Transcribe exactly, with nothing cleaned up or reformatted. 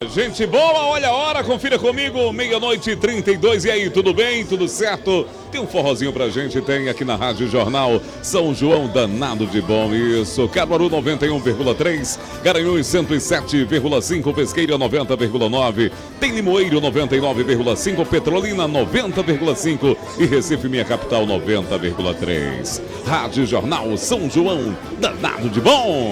Gente boa, olha a hora, confira comigo, meia-noite e trinta e dois, e aí, tudo bem? Tudo certo? Tem um forrozinho pra gente, tem aqui na Rádio Jornal São João, danado de bom, isso. Caruaru noventa e um vírgula três, Garanhuns cento e sete vírgula cinco, Pesqueira noventa vírgula nove, tem Limoeiro noventa e nove vírgula cinco, Petrolina noventa vírgula cinco e Recife, minha capital, noventa vírgula três. Rádio Jornal São João, danado de bom.